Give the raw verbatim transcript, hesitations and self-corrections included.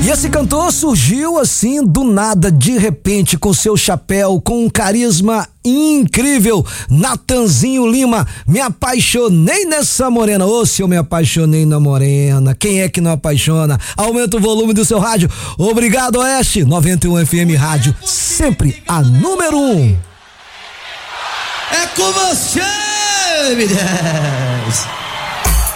E esse cantor surgiu assim do nada, de repente, com seu chapéu, com um carisma incrível. Natanzinho Lima, me apaixonei nessa morena. Ô, se eu me apaixonei na morena, quem é que não apaixona? Aumenta o volume do seu rádio. Obrigado, Oeste noventa e um F M Rádio, sempre a número um. É com você, meu Deus.